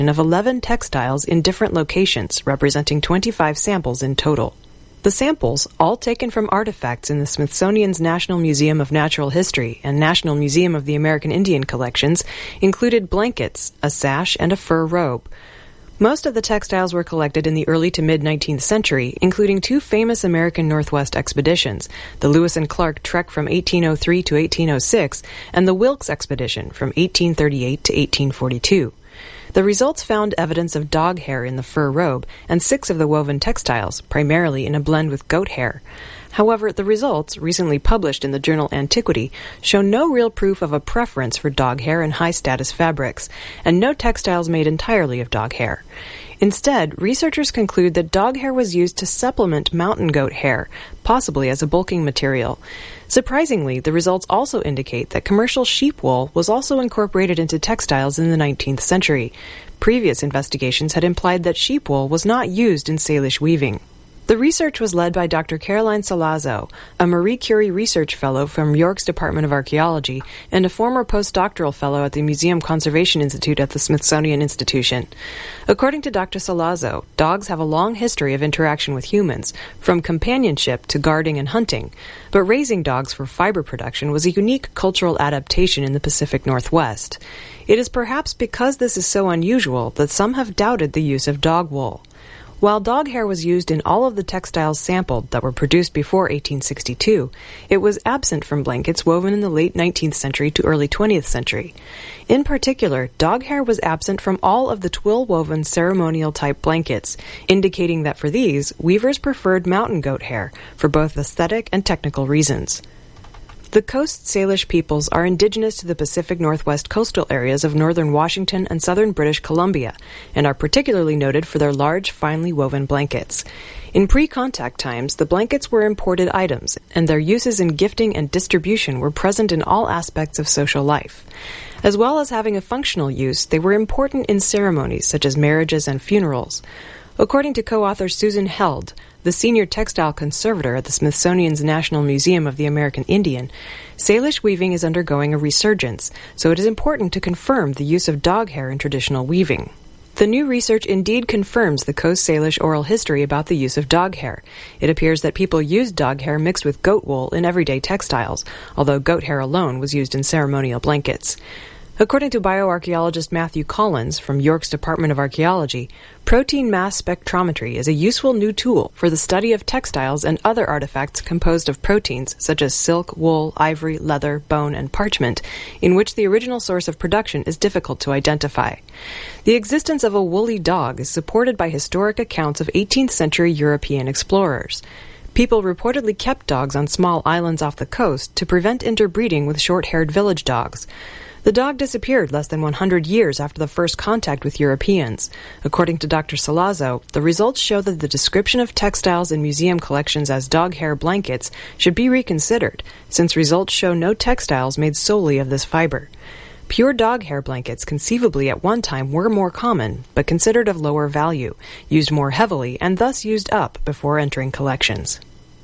of 11 textiles in different locations, representing 25 samples in total. The samples, all taken from artifacts in the Smithsonian's National Museum of Natural History and National Museum of the American Indian collections, included blankets, a sash, and a fur robe. Most of the textiles were collected in the early to mid-19th century, including two famous American Northwest expeditions, the Lewis and Clark Trek from 1803 to 1806 and the Wilkes Expedition from 1838 to 1842. The results found evidence of dog hair in the fur robe and 6 of the woven textiles, primarily in a blend with goat hair. However, the results, recently published in the journal Antiquity, show no real proof of a preference for dog hair in high-status fabrics, and no textiles made entirely of dog hair. Instead, researchers conclude that dog hair was used to supplement mountain goat hair, possibly as a bulking material. Surprisingly, the results also indicate that commercial sheep wool was also incorporated into textiles in the 19th century. Previous investigations had implied that sheep wool was not used in Salish weaving. The research was led by Dr. Caroline Salazzo, a Marie Curie Research Fellow from York's Department of Archaeology and a former postdoctoral fellow at the Museum Conservation Institute at the Smithsonian Institution. According to Dr. Salazzo, dogs have a long history of interaction with humans, from companionship to guarding and hunting, but raising dogs for fiber production was a unique cultural adaptation in the Pacific Northwest. It is perhaps because this is so unusual that some have doubted the use of dog wool. While dog hair was used in all of the textiles sampled that were produced before 1862, it was absent from blankets woven in the late 19th century to early 20th century. In particular, dog hair was absent from all of the twill-woven ceremonial-type blankets, indicating that for these, weavers preferred mountain goat hair for both aesthetic and technical reasons. The Coast Salish peoples are indigenous to the Pacific Northwest coastal areas of northern Washington and southern British Columbia, and are particularly noted for their large, finely woven blankets. In pre-contact times, the blankets were imported items, and their uses in gifting and distribution were present in all aspects of social life. As well as having a functional use, they were important in ceremonies such as marriages and funerals. According to co-author Susan Held, the senior textile conservator at the Smithsonian's National Museum of the American Indian, Salish weaving is undergoing a resurgence, so it is important to confirm the use of dog hair in traditional weaving. The new research indeed confirms the Coast Salish oral history about the use of dog hair. It appears that people used dog hair mixed with goat wool in everyday textiles, although goat hair alone was used in ceremonial blankets. According to bioarchaeologist Matthew Collins from York's Department of Archaeology, protein mass spectrometry is a useful new tool for the study of textiles and other artifacts composed of proteins such as silk, wool, ivory, leather, bone, and parchment, in which the original source of production is difficult to identify. The existence of a woolly dog is supported by historic accounts of 18th century European explorers. People reportedly kept dogs on small islands off the coast to prevent interbreeding with short-haired village dogs. The dog disappeared less than 100 years after the first contact with Europeans. According to Dr. Salazzo, the results show that the description of textiles in museum collections as dog hair blankets should be reconsidered, since results show no textiles made solely of this fiber. Pure dog hair blankets conceivably at one time were more common, but considered of lower value, used more heavily, and thus used up before entering collections.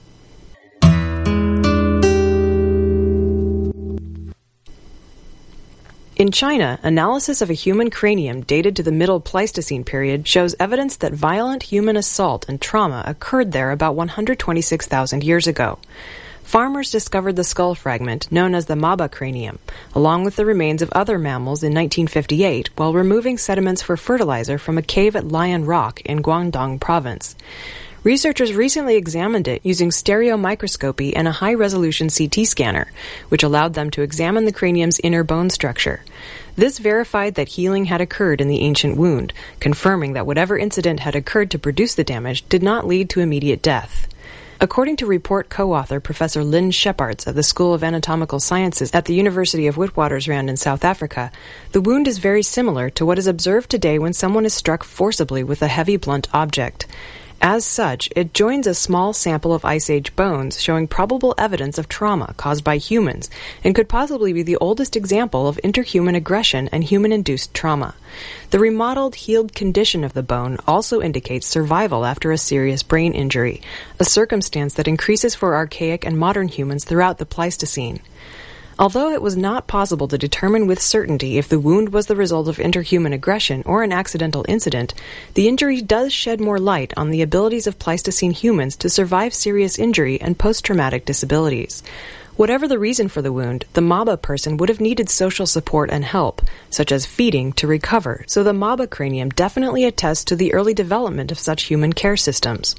In China, analysis of a human cranium dated to the Middle Pleistocene period shows evidence that violent human assault and trauma occurred there about 126,000 years ago. Farmers discovered the skull fragment, known as the Maba cranium, along with the remains of other mammals in 1958 while removing sediments for fertilizer from a cave at Lion Rock in Guangdong province. Researchers recently examined it using stereo microscopy and a high-resolution CT scanner, which allowed them to examine the cranium's inner bone structure. This verified that healing had occurred in the ancient wound, confirming that whatever incident had occurred to produce the damage did not lead to immediate death. According to report co-author Professor Lynn Shepards of the School of Anatomical Sciences at the University of Witwatersrand in South Africa, the wound is very similar to what is observed today when someone is struck forcibly with a heavy blunt object. As such, it joins a small sample of Ice Age bones showing probable evidence of trauma caused by humans and could possibly be the oldest example of interhuman aggression and human-induced trauma. The remodeled, healed condition of the bone also indicates survival after a serious brain injury, a circumstance that increases for archaic and modern humans throughout the Pleistocene. Although it was not possible to determine with certainty if the wound was the result of interhuman aggression or an accidental incident, the injury does shed more light on the abilities of Pleistocene humans to survive serious injury and post-traumatic disabilities. Whatever the reason for the wound, the Maba person would have needed social support and help, such as feeding, to recover, so the Maba cranium definitely attests to the early development of such human care systems.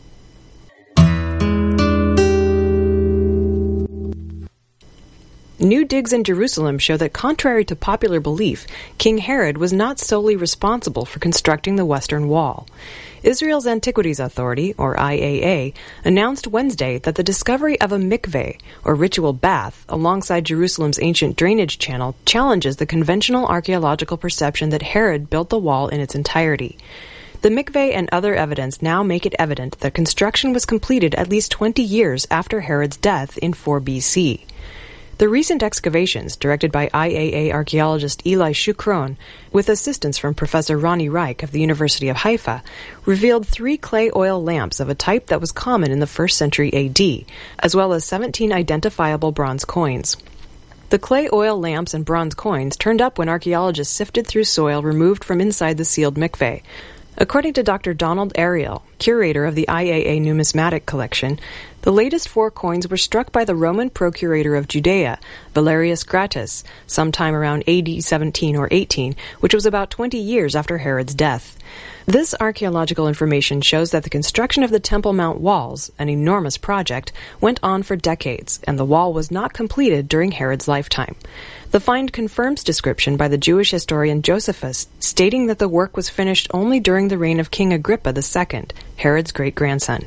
New digs in Jerusalem show that, contrary to popular belief, King Herod was not solely responsible for constructing the Western Wall. Israel's Antiquities Authority, or IAA, announced Wednesday that the discovery of a mikveh, or ritual bath, alongside Jerusalem's ancient drainage channel challenges the conventional archaeological perception that Herod built the wall in its entirety. The mikveh and other evidence now make it evident that construction was completed at least 20 years after Herod's death in 4 BC. The recent excavations, directed by IAA archaeologist Eli Shukron, with assistance from Professor Ronnie Reich of the University of Haifa, revealed 3 clay oil lamps of a type that was common in the 1st century AD, as well as 17 identifiable bronze coins. The clay oil lamps and bronze coins turned up when archaeologists sifted through soil removed from inside the sealed mikveh. According to Dr. Donald Ariel, curator of the IAA numismatic collection, the latest 4 coins were struck by the Roman procurator of Judea, Valerius Gratus, sometime around AD 17 or 18, which was about 20 years after Herod's death. This archaeological information shows that the construction of the Temple Mount walls, an enormous project, went on for decades, and the wall was not completed during Herod's lifetime. The find confirms description by the Jewish historian Josephus, stating that the work was finished only during the reign of King Agrippa II, Herod's great-grandson.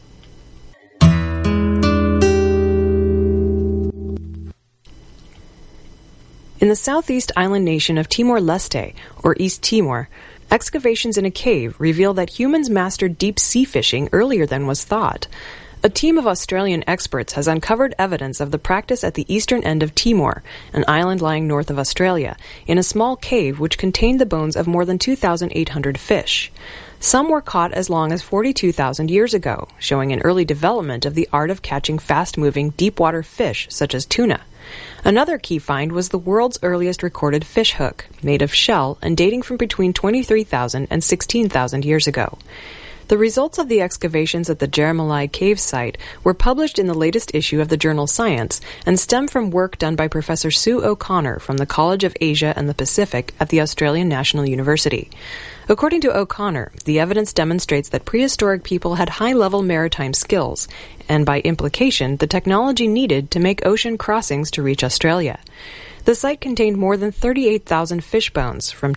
In the southeast island nation of Timor-Leste, or East Timor, excavations in a cave reveal that humans mastered deep-sea fishing earlier than was thought. A team of Australian experts has uncovered evidence of the practice at the eastern end of Timor, an island lying north of Australia, in a small cave which contained the bones of more than 2,800 fish. Some were caught as long as 42,000 years ago, showing an early development of the art of catching fast-moving, deep-water fish such as tuna. Another key find was the world's earliest recorded fish hook, made of shell and dating from between 23,000 and 16,000 years ago. The results of the excavations at the Jeremali Cave site were published in the latest issue of the journal Science and stem from work done by Professor Sue O'Connor from the College of Asia and the Pacific at the Australian National University. According to O'Connor, the evidence demonstrates that prehistoric people had high-level maritime skills, and by implication, the technology needed to make ocean crossings to reach Australia. The site contained more than 38,000 fish bones from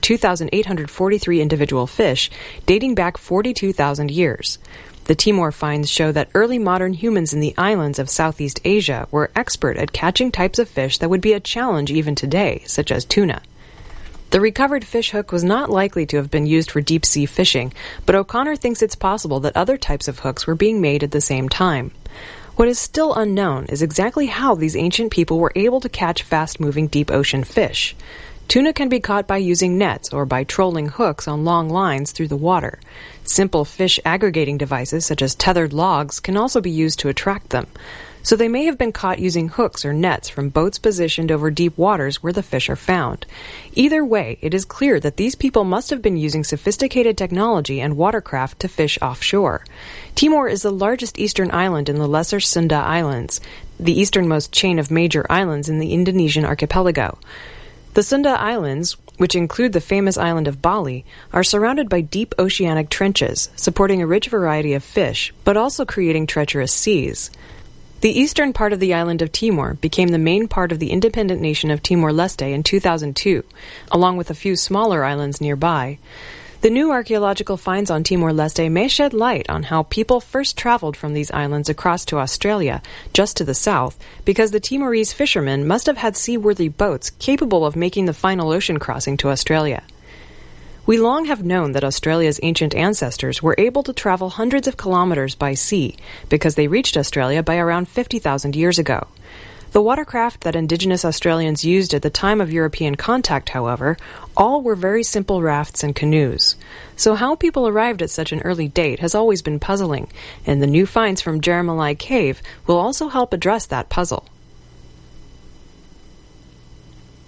2,843 individual fish, dating back 42,000 years. The Timor finds show that early modern humans in the islands of Southeast Asia were expert at catching types of fish that would be a challenge even today, such as tuna. The recovered fish hook was not likely to have been used for deep-sea fishing, but O'Connor thinks it's possible that other types of hooks were being made at the same time. What is still unknown is exactly how these ancient people were able to catch fast-moving deep-ocean fish. Tuna can be caught by using nets or by trolling hooks on long lines through the water. Simple fish aggregating devices such as tethered logs can also be used to attract them. So they may have been caught using hooks or nets from boats positioned over deep waters where the fish are found. Either way, it is clear that these people must have been using sophisticated technology and watercraft to fish offshore. Timor is the largest eastern island in the Lesser Sunda Islands, the easternmost chain of major islands in the Indonesian archipelago. The Sunda Islands, which include the famous island of Bali, are surrounded by deep oceanic trenches, supporting a rich variety of fish, but also creating treacherous seas. The eastern part of the island of Timor became the main part of the independent nation of Timor-Leste in 2002, along with a few smaller islands nearby. The new archaeological finds on Timor-Leste may shed light on how people first traveled from these islands across to Australia, just to the south, because the Timorese fishermen must have had seaworthy boats capable of making the final ocean crossing to Australia. We long have known that Australia's ancient ancestors were able to travel hundreds of kilometers by sea because they reached Australia by around 50,000 years ago. The watercraft that Indigenous Australians used at the time of European contact, however, all were very simple rafts and canoes. So how people arrived at such an early date has always been puzzling, and the new finds from Jeremali Cave will also help address that puzzle.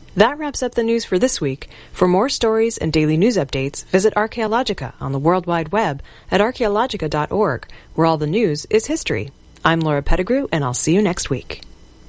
That wraps up the news for this week. For more stories and daily news updates, visit Archaeologica on the World Wide Web at archaeologica.org, where all the news is history. I'm Laura Pettigrew, and I'll see you next week.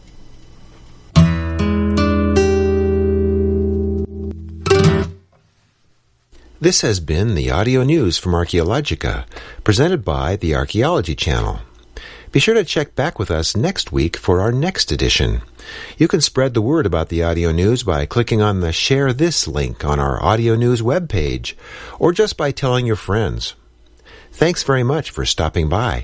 This has been the audio news from Archaeologica, presented by the Archaeology Channel. Be sure to check back with us next week for our next edition. You can spread the word about the audio news by clicking on the Share This link on our audio news webpage, or just by telling your friends. Thanks very much for stopping by.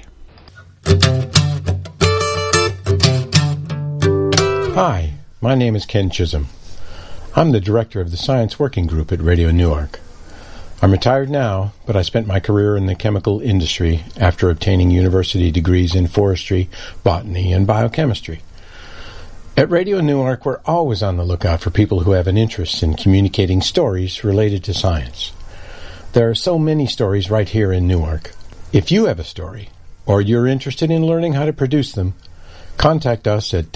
Hi, my name is Ken Chisholm. I'm the director of the Science Working Group at Radio Newark. I'm retired now, but I spent my career in the chemical industry after obtaining university degrees in forestry, botany, and biochemistry. At Radio Newark, we're always on the lookout for people who have an interest in communicating stories related to science. There are so many stories right here in Newark. If you have a story, or you're interested in learning how to produce them, contact us at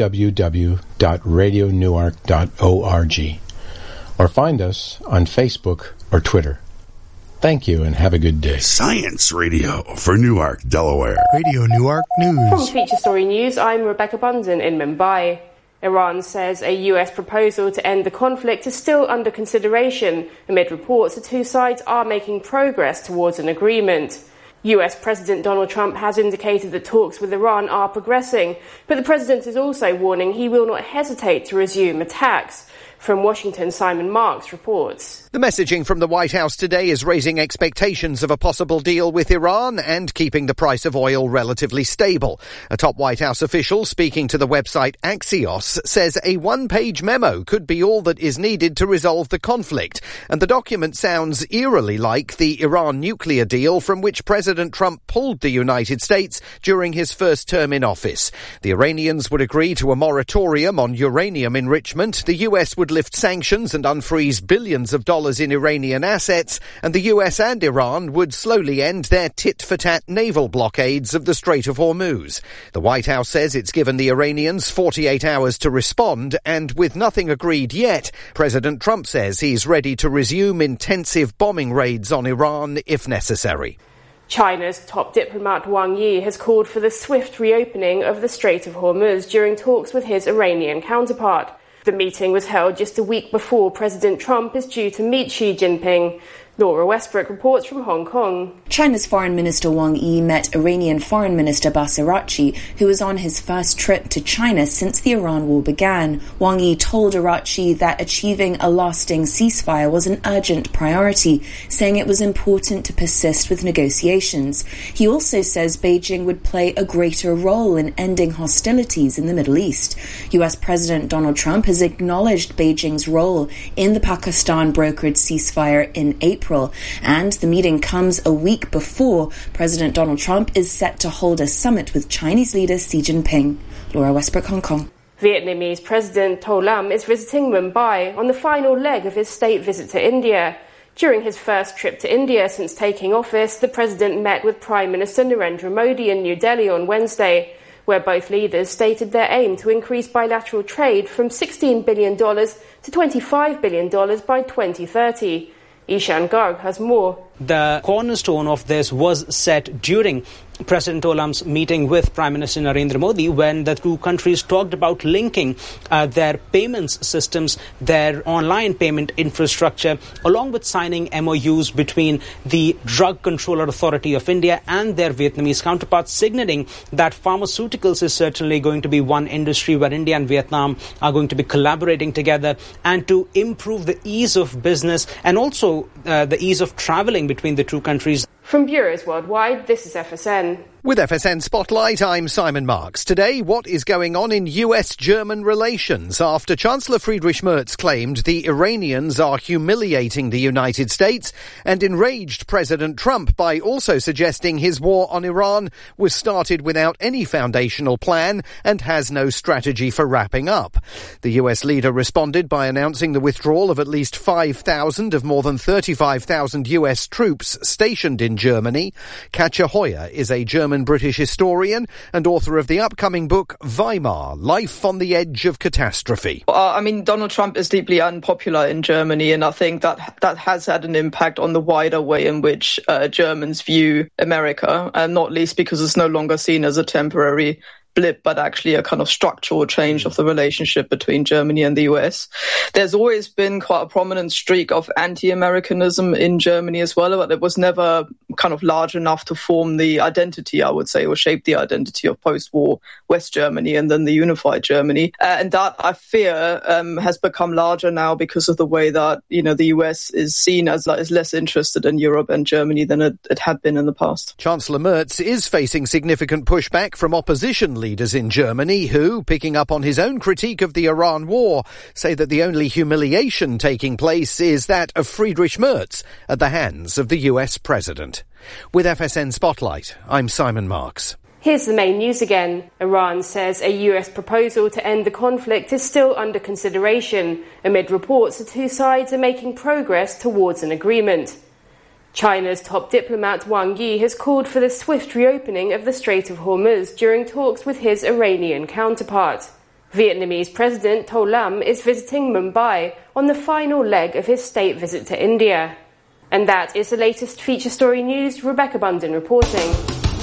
www.radionewark.org or find us on Facebook or Twitter. Thank you and have a good day. Science Radio for Newark, Delaware. Radio Newark News. From Feature Story News, I'm Rebecca Bunsen in Mumbai. Iran says a US proposal to end the conflict is still under consideration amid reports the two sides are making progress towards an agreement. US President Donald Trump has indicated that talks with Iran are progressing, but the president is also warning he will not hesitate to resume attacks. From Washington, Simon Marks reports. The messaging from the White House today is raising expectations of a possible deal with Iran and keeping the price of oil relatively stable. A top White House official speaking to the website Axios says a one-page memo could be all that is needed to resolve the conflict. And the document sounds eerily like the Iran nuclear deal from which President Trump pulled the United States during his first term in office. The Iranians would agree to a moratorium on uranium enrichment. The US would lift sanctions and unfreeze billions of dollars in Iranian assets, and the US and Iran would slowly end their tit-for-tat naval blockades of the Strait of Hormuz. The White House says it's given the Iranians 48 hours to respond, and with nothing agreed yet, President Trump says he's ready to resume intensive bombing raids on Iran if necessary. China's top diplomat Wang Yi has called for the swift reopening of the Strait of Hormuz during talks with his Iranian counterpart. The meeting was held just a week before President Trump is due to meet Xi Jinping. Laura Westbrook reports from Hong Kong. China's Foreign Minister Wang Yi met Iranian Foreign Minister Abbas Araghchi, who was on his first trip to China since the Iran war began. Wang Yi told Araghchi that achieving a lasting ceasefire was an urgent priority, saying it was important to persist with negotiations. He also says Beijing would play a greater role in ending hostilities in the Middle East. US President Donald Trump has acknowledged Beijing's role in the Pakistan-brokered ceasefire in April, and the meeting comes a week before President Donald Trump is set to hold a summit with Chinese leader Xi Jinping. Laura Westbrook, Hong Kong. Vietnamese President To Lam is visiting Mumbai on the final leg of his state visit to India. During his first trip to India since taking office, the president met with Prime Minister Narendra Modi in New Delhi on Wednesday, where both leaders stated their aim to increase bilateral trade from $16 billion to $25 billion by 2030. Ishan Garg has more. The cornerstone of this was set during President To Lam's meeting with Prime Minister Narendra Modi, when the two countries talked about linking their payments systems, their online payment infrastructure, along with signing MOUs between the Drug Controller Authority of India and their Vietnamese counterparts, signaling that pharmaceuticals is certainly going to be one industry where India and Vietnam are going to be collaborating together, and to improve the ease of business and also the ease of traveling between the two countries. From bureaus worldwide, this is FSN. With FSN Spotlight, I'm Simon Marks. Today, what is going on in US-German relations after Chancellor Friedrich Merz claimed the Iranians are humiliating the United States and enraged President Trump by also suggesting his war on Iran was started without any foundational plan and has no strategy for wrapping up. The US leader responded by announcing the withdrawal of at least 5,000 of more than 35,000 US troops stationed in in Germany. Katja Hoyer is a German-British historian and author of the upcoming book Weimar, Life on the Edge of Catastrophe. Donald Trump is deeply unpopular in Germany, and I think that has had an impact on the wider way in which Germans view America, and not least because it's no longer seen as a temporary blip, but actually a kind of structural change of the relationship between Germany and the US. There's always been quite a prominent streak of anti-Americanism in Germany as well, but it was never kind of large enough to form the identity, I would say, or shape the identity of post-war West Germany and then the unified Germany. And that, I fear, has become larger now because of the way that, the US is seen as less interested in Europe and Germany than it had been in the past. Chancellor Merz is facing significant pushback from opposition leaders in Germany who, picking up on his own critique of the Iran war, say that the only humiliation taking place is that of Friedrich Merz at the hands of the US president. With FSN Spotlight, I'm Simon Marks. Here's the main news again. Iran says a US proposal to end the conflict is still under consideration, amid reports the two sides are making progress towards an agreement. China's top diplomat Wang Yi has called for the swift reopening of the Strait of Hormuz during talks with his Iranian counterpart. Vietnamese President To Lam is visiting Mumbai on the final leg of his state visit to India. And that is the latest feature story news. Rebecca Bunden reporting.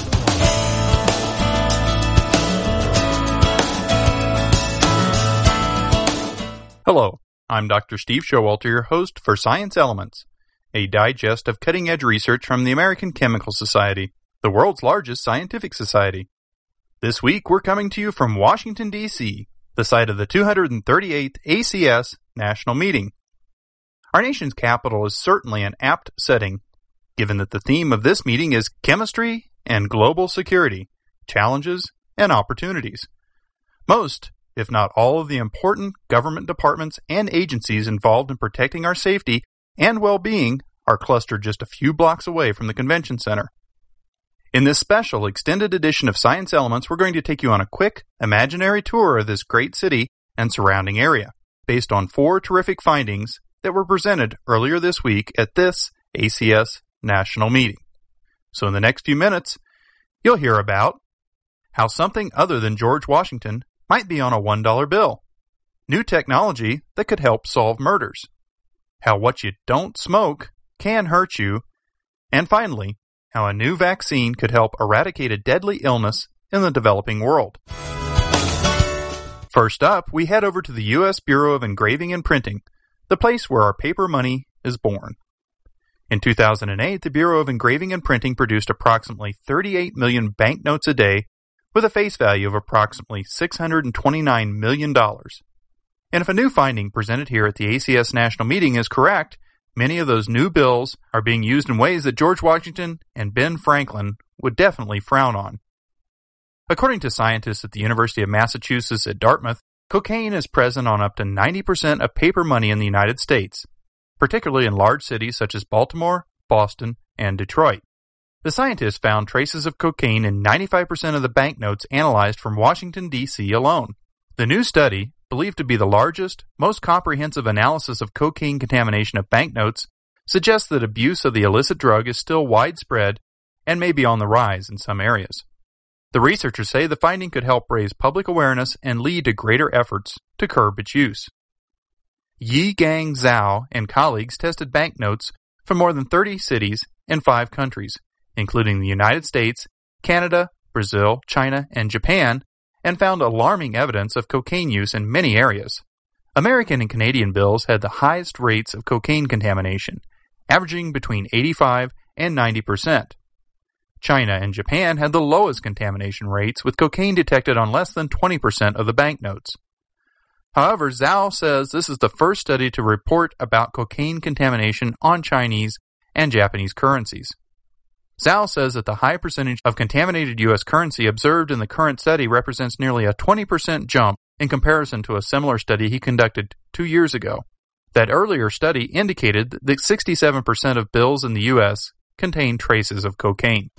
Hello, I'm Dr. Steve Showalter, your host for Science Elements, a digest of cutting-edge research from the American Chemical Society, the world's largest scientific society. This week, we're coming to you from Washington, D.C., the site of the 238th ACS National Meeting. Our nation's capital is certainly an apt setting, given that the theme of this meeting is chemistry and global security, challenges and opportunities. Most, if not all, of the important government departments and agencies involved in protecting our safety and well-being are clustered just a few blocks away from the convention center. In this special extended edition of Science Elements, we're going to take you on a quick, imaginary tour of this great city and surrounding area, based on 4 terrific findings that were presented earlier this week at this ACS National Meeting. So in the next few minutes, you'll hear about how something other than George Washington might be on a $1 bill, new technology that could help solve murders, how what you don't smoke can hurt you, and finally, how a new vaccine could help eradicate a deadly illness in the developing world. First up, we head over to the U.S. Bureau of Engraving and Printing, the place where our paper money is born. In 2008, the Bureau of Engraving and Printing produced approximately 38 million banknotes a day with a face value of approximately $629 million. And if a new finding presented here at the ACS National Meeting is correct, many of those new bills are being used in ways that George Washington and Ben Franklin would definitely frown on. According to scientists at the University of Massachusetts at Dartmouth, cocaine is present on up to 90% of paper money in the United States, particularly in large cities such as Baltimore, Boston, and Detroit. The scientists found traces of cocaine in 95% of the banknotes analyzed from Washington, D.C. alone. The new study, believed to be the largest, most comprehensive analysis of cocaine contamination of banknotes, suggests that abuse of the illicit drug is still widespread and may be on the rise in some areas. The researchers say the finding could help raise public awareness and lead to greater efforts to curb its use. Yi-Gang Zhao and colleagues tested banknotes from more than 30 cities in 5 countries, including the United States, Canada, Brazil, China, and Japan, and found alarming evidence of cocaine use in many areas. American and Canadian bills had the highest rates of cocaine contamination, averaging between 85 and 90%. China and Japan had the lowest contamination rates, with cocaine detected on less than 20% of the banknotes. However, Zhao says this is the first study to report about cocaine contamination on Chinese and Japanese currencies. Zhao says that the high percentage of contaminated U.S. currency observed in the current study represents nearly a 20% jump in comparison to a similar study he conducted 2 years ago. That earlier study indicated that 67% of bills in the U.S. contained traces of cocaine.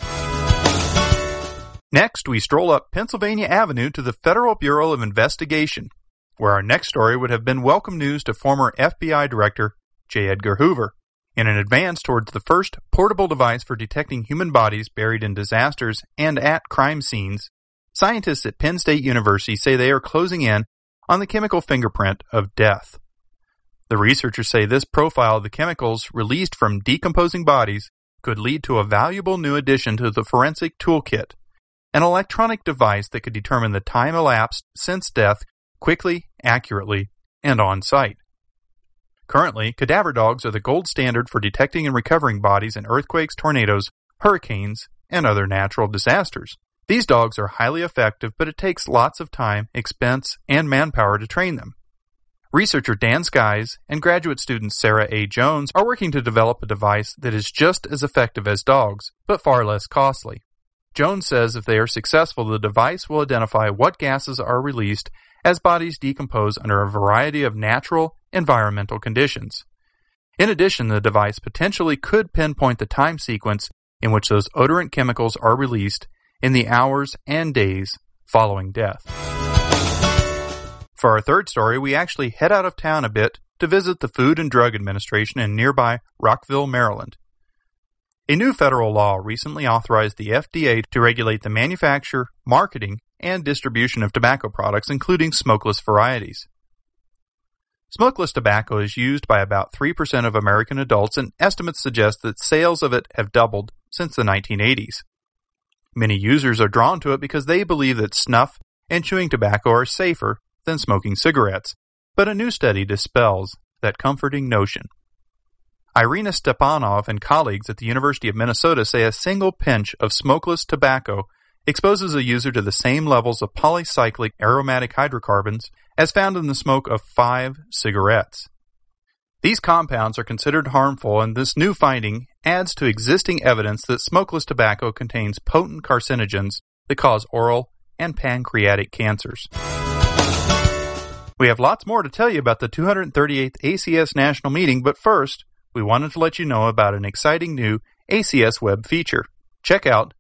Next, we stroll up Pennsylvania Avenue to the Federal Bureau of Investigation, where our next story would have been welcome news to former FBI Director J. Edgar Hoover. In an advance towards the first portable device for detecting human bodies buried in disasters and at crime scenes, scientists at Penn State University say they are closing in on the chemical fingerprint of death. The researchers say this profile of the chemicals released from decomposing bodies could lead to a valuable new addition to the forensic toolkit, an electronic device that could determine the time elapsed since death quickly, accurately, and on site. Currently, cadaver dogs are the gold standard for detecting and recovering bodies in earthquakes, tornadoes, hurricanes, and other natural disasters. These dogs are highly effective, but it takes lots of time, expense, and manpower to train them. Researcher Dan Skies and graduate student Sarah A. Jones are working to develop a device that is just as effective as dogs, but far less costly. Jones says if they are successful, the device will identify what gases are released as bodies decompose under a variety of natural environmental conditions. In addition, the device potentially could pinpoint the time sequence in which those odorant chemicals are released in the hours and days following death. For our third story, we actually head out of town a bit to visit the Food and Drug Administration in nearby Rockville, Maryland. A new federal law recently authorized the FDA to regulate the manufacture, marketing, and distribution of tobacco products, including smokeless varieties. Smokeless tobacco is used by about 3% of American adults, and estimates suggest that sales of it have doubled since the 1980s. Many users are drawn to it because they believe that snuff and chewing tobacco are safer than smoking cigarettes, but a new study dispels that comforting notion. Irina Stepanov and colleagues at the University of Minnesota say a single pinch of smokeless tobacco exposes a user to the same levels of polycyclic aromatic hydrocarbons as found in the smoke of 5 cigarettes. These compounds are considered harmful, and this new finding adds to existing evidence that smokeless tobacco contains potent carcinogens that cause oral and pancreatic cancers. We have lots more to tell you about the 238th ACS National Meeting, but first, we wanted to let you know about an exciting new ACS web feature. Check out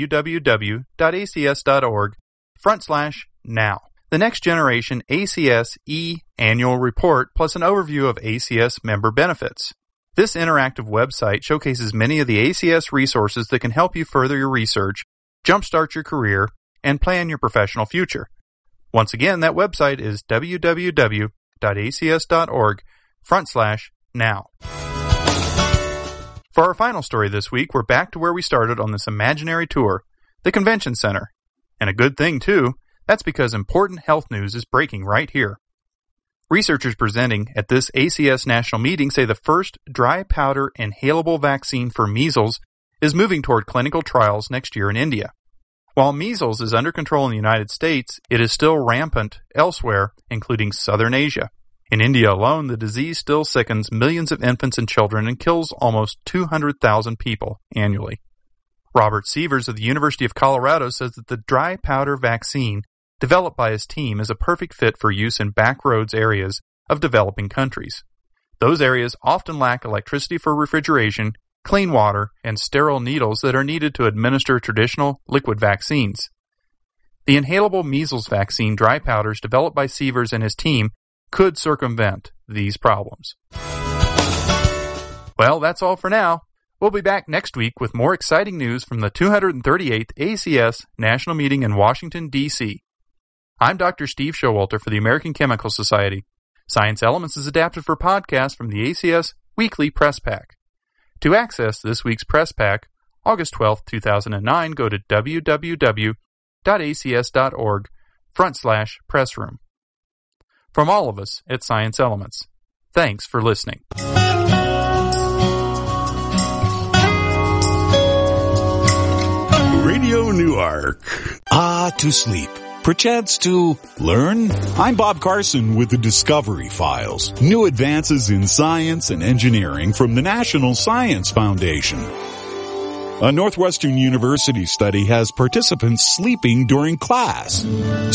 www.acs.org/now. The Next Generation ACS E-Annual Report plus an overview of ACS member benefits. This interactive website showcases many of the ACS resources that can help you further your research, jumpstart your career, and plan your professional future. Once again, that website is www.acs.org/now. For our final story this week, we're back to where we started on this imaginary tour, the Convention Center. And a good thing, too. That's because important health news is breaking right here. Researchers presenting at this ACS National Meeting say the first dry powder inhalable vaccine for measles is moving toward clinical trials next year in India. While measles is under control in the United States, it is still rampant elsewhere, including Southern Asia. In India alone, the disease still sickens millions of infants and children and kills almost 200,000 people annually. Robert Sievers of the University of Colorado says that the dry powder vaccine developed by his team is a perfect fit for use in backroads areas of developing countries. Those areas often lack electricity for refrigeration, clean water, and sterile needles that are needed to administer traditional liquid vaccines. The inhalable measles vaccine dry powders developed by Sievers and his team could circumvent these problems. Well, that's all for now. We'll be back next week with more exciting news from the 238th ACS National Meeting in Washington, D.C. I'm Dr. Steve Showalter for the American Chemical Society. Science Elements is adapted for podcast from the ACS Weekly Press Pack. To access this week's Press Pack, August 12, 2009, go to www.acs.org/pressroom. From all of us at Science Elements, thanks for listening. Radio Newark. To sleep. Perchance to learn? I'm Bob Carson with the Discovery Files. New advances in science and engineering from the National Science Foundation. A Northwestern University study has participants sleeping during class,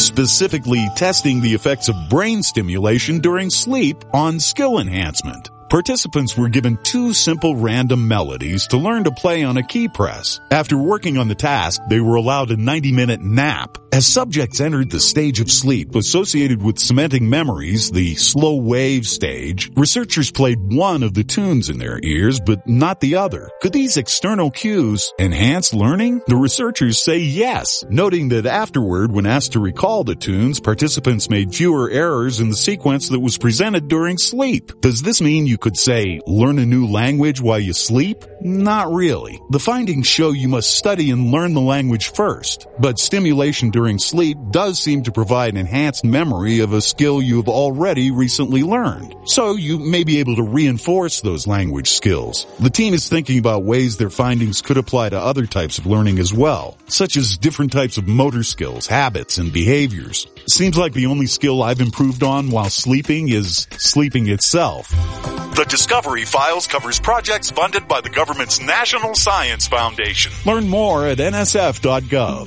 specifically testing the effects of brain stimulation during sleep on skill enhancement. Participants were given 2 simple random melodies to learn to play on a key press. After working on the task, they were allowed a 90-minute nap. As subjects entered the stage of sleep associated with cementing memories, the slow wave stage, researchers played one of the tunes in their ears, but not the other. Could these external cues enhance learning? The researchers say yes, noting that afterward, when asked to recall the tunes, participants made fewer errors in the sequence that was presented during sleep. Does this mean you could say, learn a new language while you sleep? Not really. The findings show you must study and learn the language first, but stimulation during sleep does seem to provide enhanced memory of a skill you have already recently learned. So you may be able to reinforce those language skills. The team is thinking about ways their findings could apply to other types of learning as well, such as different types of motor skills, habits, and behaviors. Seems like the only skill I've improved on while sleeping is sleeping itself. The Discovery Files covers projects funded by the government's National Science Foundation. Learn more at nsf.gov.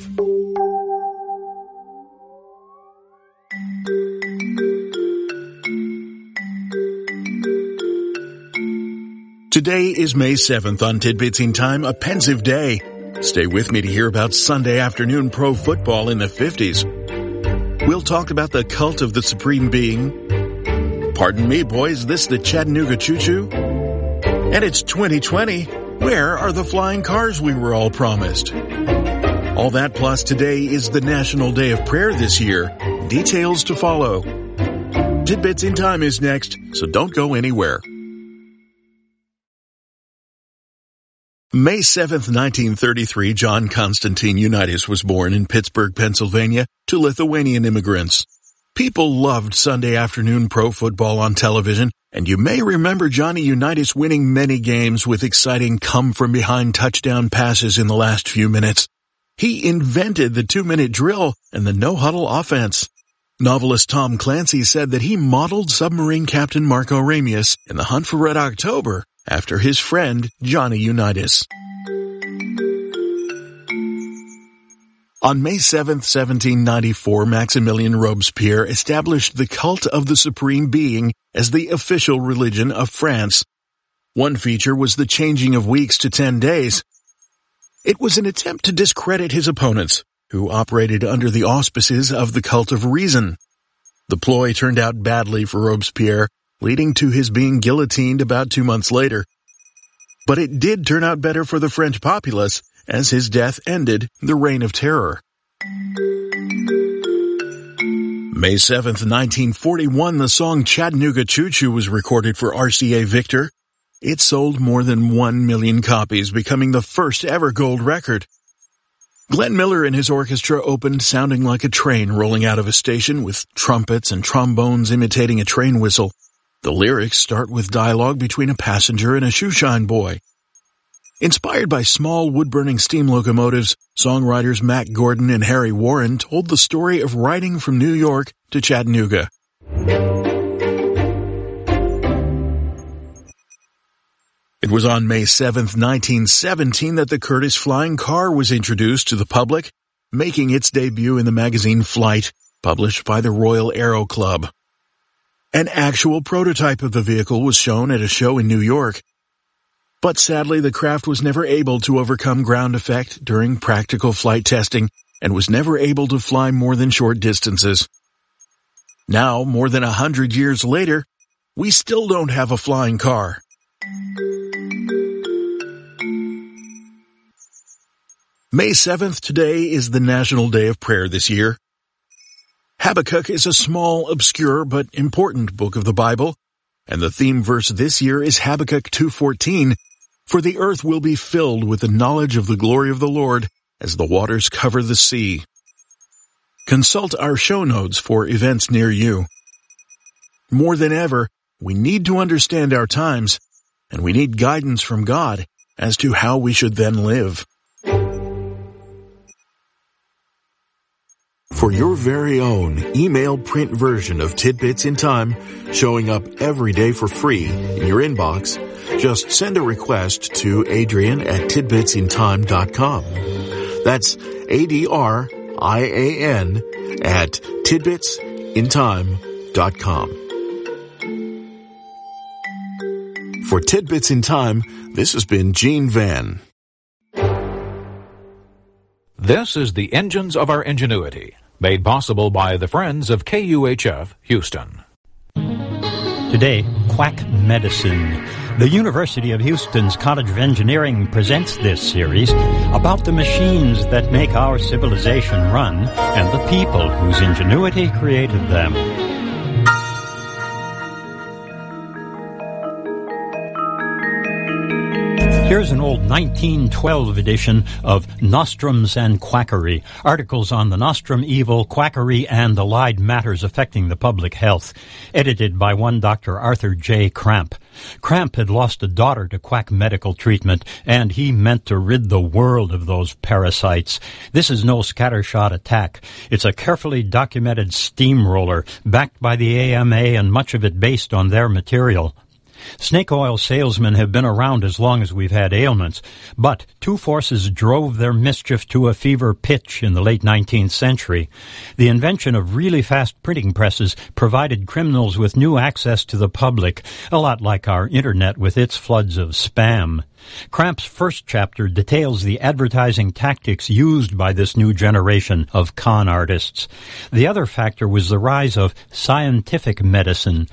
Today is May 7th on Tidbits in Time, a pensive day. Stay with me to hear about Sunday afternoon pro football in the 50s. We'll talk about the cult of the Supreme Being. Pardon me, boys, this the Chattanooga Choo-Choo? And it's 2020. Where are the flying cars we were all promised? All that plus today is the National Day of Prayer this year. Details to follow. Tidbits in Time is next, so don't go anywhere. May 7th, 1933, John Constantine Unitas was born in Pittsburgh, Pennsylvania, to Lithuanian immigrants. People loved Sunday afternoon pro football on television, and you may remember Johnny Unitas winning many games with exciting come-from-behind touchdown passes in the last few minutes. He invented the 2-minute drill and the no-huddle offense. Novelist Tom Clancy said that he modeled submarine captain Marco Ramius in The Hunt for Red October after his friend Johnny Unitas. On May 7, 1794, Maximilien Robespierre established the cult of the Supreme Being as the official religion of France. One feature was the changing of weeks to 10 days. It was an attempt to discredit his opponents, who operated under the auspices of the cult of reason. The ploy turned out badly for Robespierre, leading to his being guillotined about 2 months later. But it did turn out better for the French populace, as his death ended the Reign of Terror. May 7th, 1941, the song Chattanooga Choo-Choo was recorded for RCA Victor. It sold more than 1 million copies, becoming the first ever gold record. Glenn Miller and his orchestra opened sounding like a train rolling out of a station, with trumpets and trombones imitating a train whistle. The lyrics start with dialogue between a passenger and a shoeshine boy. Inspired by small wood-burning steam locomotives, songwriters Mac Gordon and Harry Warren told the story of riding from New York to Chattanooga. It was on May 7th, 1917 that the Curtiss flying car was introduced to the public, making its debut in the magazine Flight, published by the Royal Aero Club. An actual prototype of the vehicle was shown at a show in New York. But sadly, the craft was never able to overcome ground effect during practical flight testing and was never able to fly more than short distances. Now, more than 100 years later, we still don't have a flying car. May 7th today is the National Day of Prayer this year. Habakkuk is a small, obscure, but important book of the Bible, and the theme verse this year is Habakkuk 2:14, "For the earth will be filled with the knowledge of the glory of the Lord as the waters cover the sea." Consult our show notes for events near you. More than ever, we need to understand our times, and we need guidance from God as to how we should then live. For your very own email print version of Tidbits in Time, showing up every day for free in your inbox, just send a request to Adrian@tidbitsintime.com. That's ADRIAN at tidbitsintime.com. For Tidbits in Time, this has been Gene Van. This is the Engines of Our Ingenuity, made possible by the Friends of KUHF Houston. Today, quack medicine. The University of Houston's College of Engineering presents this series about the machines that make our civilization run and the people whose ingenuity created them. Here's an old 1912 edition of Nostrums and Quackery, articles on the nostrum evil, quackery, and allied matters affecting the public health, edited by one Dr. Arthur J. Cramp. Cramp had lost a daughter to quack medical treatment, and he meant to rid the world of those parasites. This is no scattershot attack. It's a carefully documented steamroller, backed by the AMA and much of it based on their material. Snake oil salesmen have been around as long as we've had ailments, but two forces drove their mischief to a fever pitch in the late 19th century. The invention of really fast printing presses provided criminals with new access to the public, a lot like our internet with its floods of spam. Cramp's first chapter details the advertising tactics used by this new generation of con artists. The other factor was the rise of scientific medicine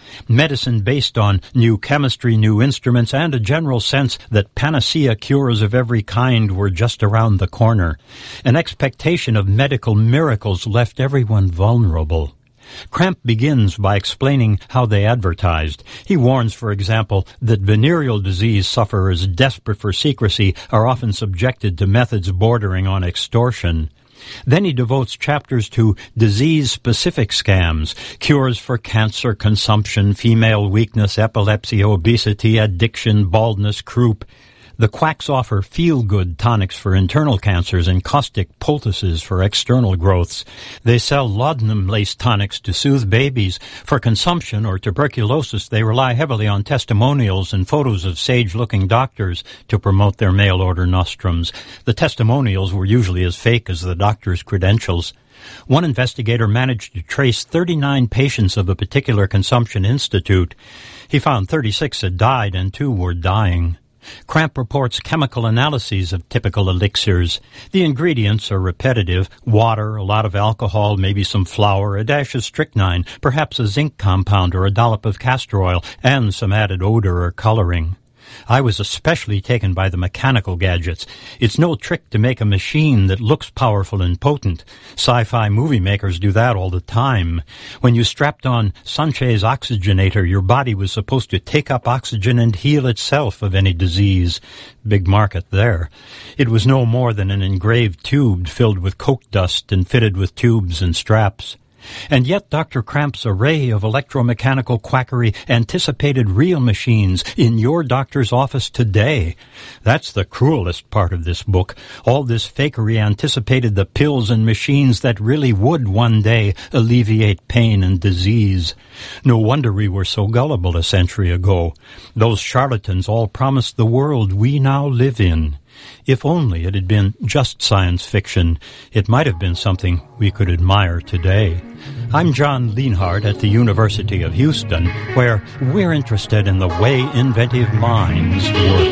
based on new chemistry, new instruments, and a general sense that panacea cures of every kind were just around the corner. An expectation of medical miracles left everyone vulnerable. Cramp begins by explaining how they advertised. He warns, for example, that venereal disease sufferers desperate for secrecy are often subjected to methods bordering on extortion. Then he devotes chapters to disease-specific scams, cures for cancer, consumption, female weakness, epilepsy, obesity, addiction, baldness, croup. The quacks offer feel-good tonics for internal cancers and caustic poultices for external growths. They sell laudanum-laced tonics to soothe babies. For consumption or tuberculosis, they rely heavily on testimonials and photos of sage-looking doctors to promote their mail-order nostrums. The testimonials were usually as fake as the doctor's credentials. One investigator managed to trace 39 patients of a particular consumption institute. He found 36 had died and 2 were dying. Cramp reports chemical analyses of typical elixirs. The ingredients are repetitive: water, a lot of alcohol, maybe some flour, a dash of strychnine, perhaps a zinc compound or a dollop of castor oil, and some added odor or coloring. I was especially taken by the mechanical gadgets. It's no trick to make a machine that looks powerful and potent. Sci-fi movie makers do that all the time. When you strapped on Sanchez oxygenator, your body was supposed to take up oxygen and heal itself of any disease. Big market there. It was no more than an engraved tube filled with coke dust and fitted with tubes and straps. And yet Dr. Cramp's array of electromechanical quackery anticipated real machines in your doctor's office today. That's the cruelest part of this book. All this fakery anticipated the pills and machines that really would one day alleviate pain and disease. No wonder we were so gullible a century ago. Those charlatans all promised the world we now live in. If only it had been just science fiction, it might have been something we could admire today. I'm John Lienhardt at the University of Houston, where we're interested in the way inventive minds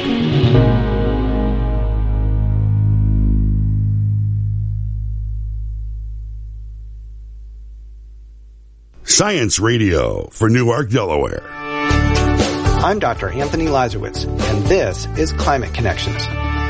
work. Science Radio for Newark, Delaware. I'm Dr. Anthony Lazarowitz, and this is Climate Connections.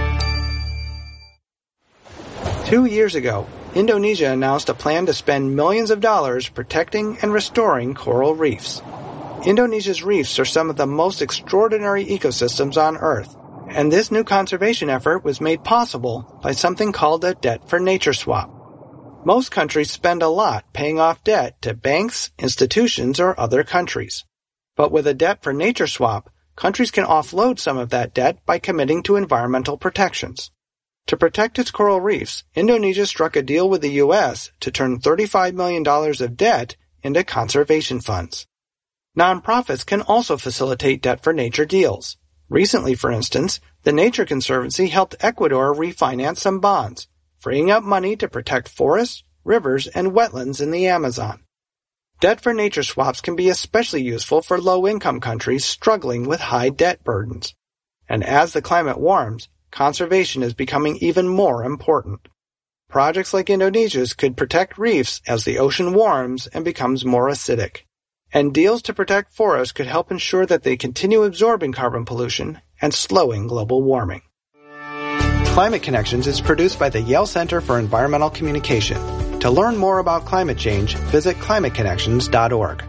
2 years ago, Indonesia announced a plan to spend millions of dollars protecting and restoring coral reefs. Indonesia's reefs are some of the most extraordinary ecosystems on Earth, and this new conservation effort was made possible by something called a debt for nature swap. Most countries spend a lot paying off debt to banks, institutions, or other countries. But with a debt for nature swap, countries can offload some of that debt by committing to environmental protections. To protect its coral reefs, Indonesia struck a deal with the U.S. to turn $35 million of debt into conservation funds. Nonprofits can also facilitate debt for nature deals. Recently, for instance, the Nature Conservancy helped Ecuador refinance some bonds, freeing up money to protect forests, rivers, and wetlands in the Amazon. Debt for nature swaps can be especially useful for low-income countries struggling with high debt burdens. And as the climate warms, conservation is becoming even more important. Projects like Indonesia's could protect reefs as the ocean warms and becomes more acidic. And deals to protect forests could help ensure that they continue absorbing carbon pollution and slowing global warming. Climate Connections is produced by the Yale Center for Environmental Communication. To learn more about climate change, visit climateconnections.org.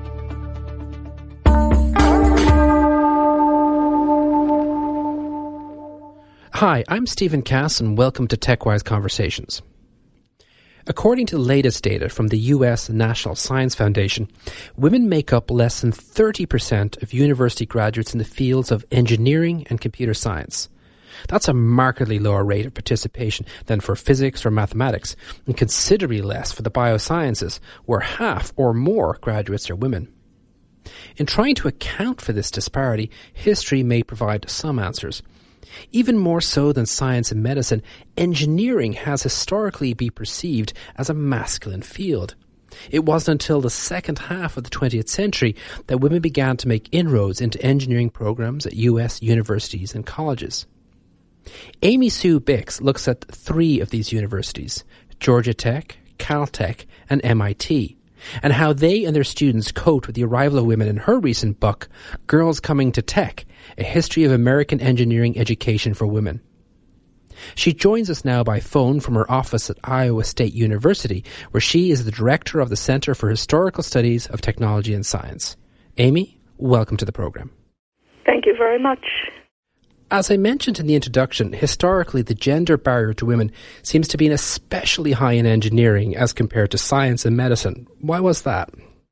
Hi, I'm Stephen Cass, and welcome to TechWise Conversations. According to the latest data from the U.S. National Science Foundation, women make up less than 30% of university graduates in the fields of engineering and computer science. That's a markedly lower rate of participation than for physics or mathematics, and considerably less for the biosciences, where half or more graduates are women. In trying to account for this disparity, history may provide some answers. Even more so than science and medicine, engineering has historically been perceived as a masculine field. It wasn't until the second half of the 20th century that women began to make inroads into engineering programs at U.S. universities and colleges. Amy Sue Bix looks at three of these universities, Georgia Tech, Caltech, and MIT, and how they and their students cope with the arrival of women in her recent book, Girls Coming to Tech, A History of American Engineering Education for Women. She joins us now by phone from her office at Iowa State University, where she is the director of the Center for Historical Studies of Technology and Science. Amy, welcome to the program. Thank you very much. As I mentioned in the introduction, historically the gender barrier to women seems to be especially high in engineering as compared to science and medicine. Why was that?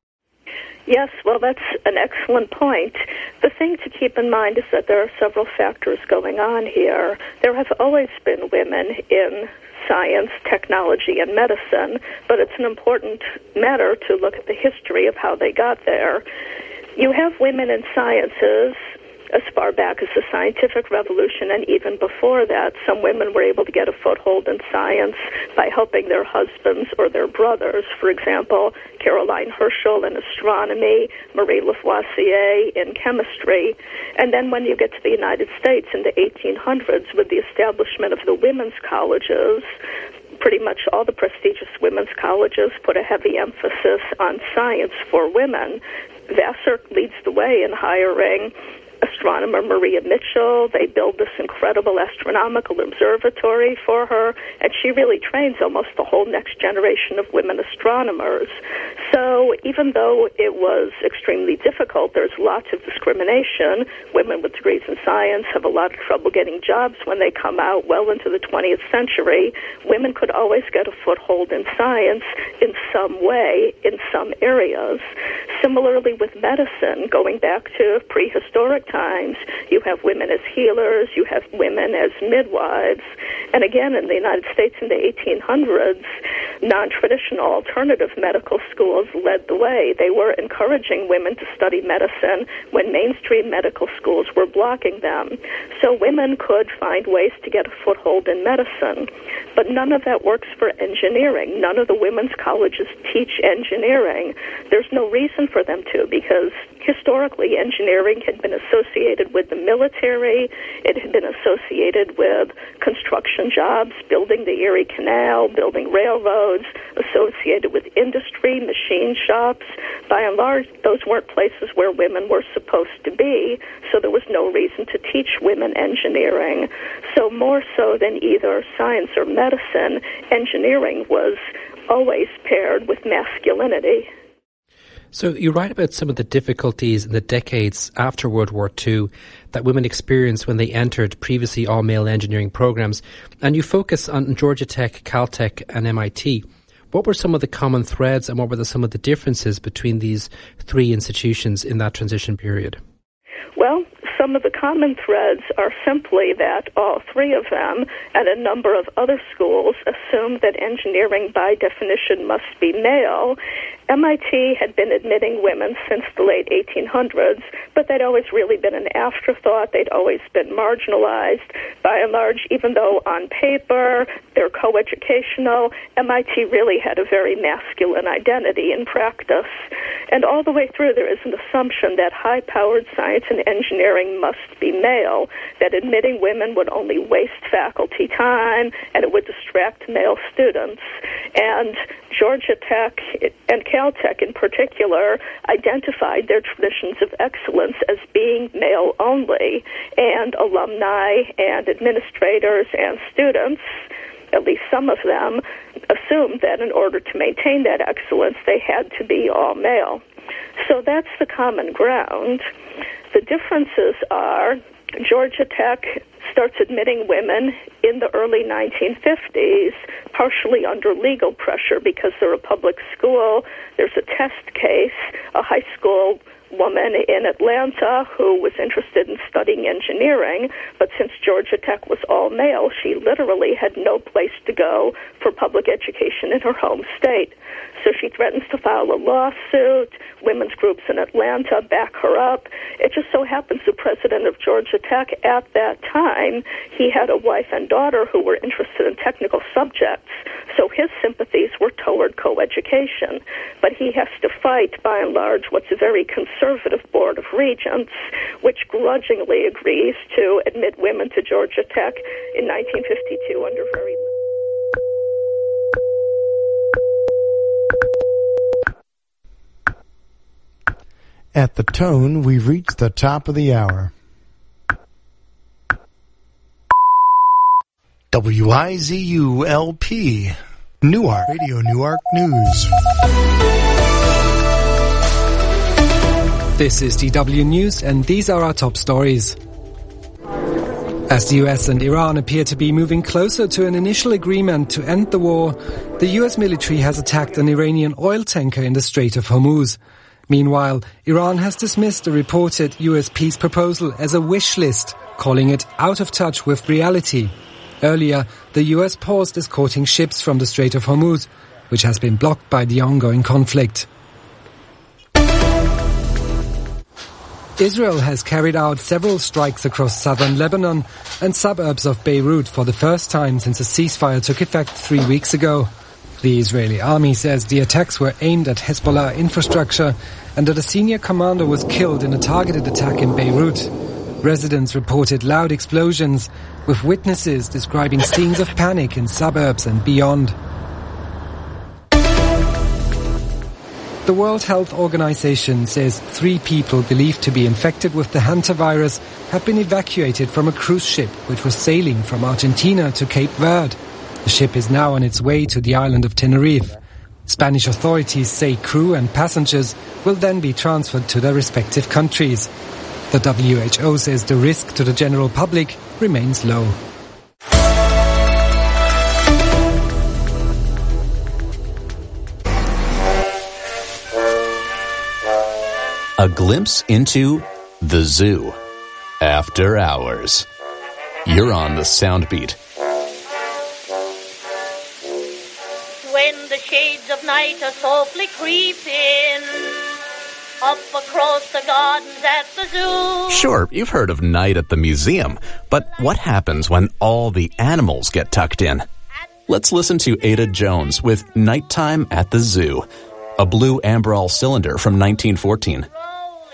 Yes, well, that's an excellent point. The thing to keep in mind is that there are several factors going on here. There have always been women in science, technology, and medicine, but it's an important matter to look at the history of how they got there. You have women in sciences as far back as the scientific revolution, and even before that, some women were able to get a foothold in science by helping their husbands or their brothers. For example, Caroline Herschel in astronomy, Marie Lavoisier in chemistry. And then when you get to the United States in the 1800s, with the establishment of the women's colleges, pretty much all the prestigious women's colleges put a heavy emphasis on science for women. Vassar leads the way in hiring astronomer Maria Mitchell. They build this incredible astronomical observatory for her, and she really trains almost the whole next generation of women astronomers. So even though it was extremely difficult, there's lots of discrimination. Women with degrees in science have a lot of trouble getting jobs when they come out well into the 20th century. Women could always get a foothold in science in some way, in some areas. Similarly with medicine, going back to prehistoric times, you have women as healers, you have women as midwives, and again in the United States in the 1800s, non-traditional alternative medical schools led the way. They were encouraging women to study medicine when mainstream medical schools were blocking them. So women could find ways to get a foothold in medicine, but none of that works for engineering. None of the women's colleges teach engineering. There's no reason for them to, because historically engineering had been associated with the military, it had been associated with construction jobs, building the Erie Canal, building railroads, associated with industry, machine shops. By and large, those weren't places where women were supposed to be, so there was no reason to teach women engineering. So more so than either science or medicine, engineering was always paired with masculinity. So you write about some of the difficulties in the decades after World War II that women experienced when they entered previously all-male engineering programs, and you focus on Georgia Tech, Caltech, and MIT. What were some of the common threads, and what were some of the differences between these three institutions in that transition period? Well, some of the common threads are simply that all three of them and a number of other schools assume that engineering by definition must be male. MIT had been admitting women since the late 1800s, but they'd always really been an afterthought. They'd always been marginalized. By and large, even though on paper they're coeducational, MIT really had a very masculine identity in practice. And all the way through, there is an assumption that high-powered science and engineering must be male, that admitting women would only waste faculty time, and it would distract male students. And Georgia Tech and Caltech in particular identified their traditions of excellence as being male only, and alumni and administrators and students, at least some of them, assumed that in order to maintain that excellence, they had to be all male. So that's the common ground. The differences are Georgia Tech starts admitting women in the early 1950s, partially under legal pressure because they're a public school. There's a test case, a high school woman in Atlanta who was interested in studying engineering, but since Georgia Tech was all male, she literally had no place to go for public education in her home state. So she threatens to file a lawsuit. Women's groups in Atlanta back her up. It just so happens the president of Georgia Tech at that time, he had a wife and daughter who were interested in technical subjects, so his sympathies were toward coeducation. But he has to fight, by and large, what's a very conservative board of regents, which grudgingly agrees to admit women to Georgia Tech in 1952 under very... At the tone, we've reached the top of the hour. WIZU-LP, Newark, Radio Newark News. This is DW News, and these are our top stories. As the US and Iran appear to be moving closer to an initial agreement to end the war, the US military has attacked an Iranian oil tanker in the Strait of Hormuz. Meanwhile, Iran has dismissed the reported US peace proposal as a wish list, calling it out of touch with reality. Earlier, the US paused escorting ships from the Strait of Hormuz, which has been blocked by the ongoing conflict. Israel has carried out several strikes across southern Lebanon and suburbs of Beirut for the first time since a ceasefire took effect 3 weeks ago. The Israeli army says the attacks were aimed at Hezbollah infrastructure and that a senior commander was killed in a targeted attack in Beirut. Residents reported loud explosions, with witnesses describing scenes of panic in suburbs and beyond. The World Health Organization says 3 people believed to be infected with the hantavirus have been evacuated from a cruise ship which was sailing from Argentina to Cape Verde. The ship is now on its way to the island of Tenerife. Spanish authorities say crew and passengers will then be transferred to their respective countries. The WHO says the risk to the general public remains low. A glimpse into the zoo. After hours. You're on the sound beat. When the shades of night are softly creeping up across the gardens at the zoo. Sure, you've heard of night at the museum, but what happens when all the animals get tucked in? Let's listen to Ada Jones with Nighttime at the Zoo, a blue Amberol cylinder from 1914.